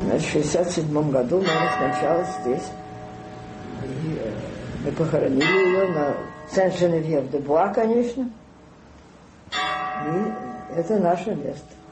Значит, в 67 году мама скончалась здесь. И мы похоронили ее на Сен-Женевьев-де-Буа, конечно. И это наше место.